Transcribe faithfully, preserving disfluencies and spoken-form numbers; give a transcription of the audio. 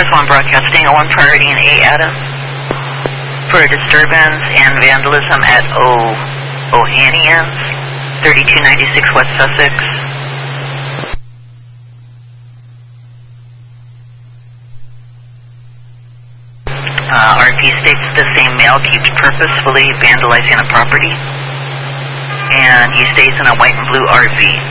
First One Broadcasting, one priority in A Adam for a disturbance and vandalism at O Ohanians, thirty-two ninety-six West Sussex. Uh, R P states the same male keeps purposefully vandalizing a property, and he stays in a white and blue R V.